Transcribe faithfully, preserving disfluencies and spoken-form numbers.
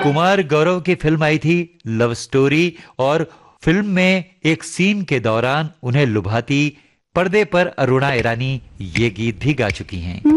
कुमार गौरव की फिल्म आई थी love story, और फिल्म में एक सीन के दौरान उन्हें लुभाती पर्दे पर अरुणा ईरानी ये गीत भी गा चुकी हैं।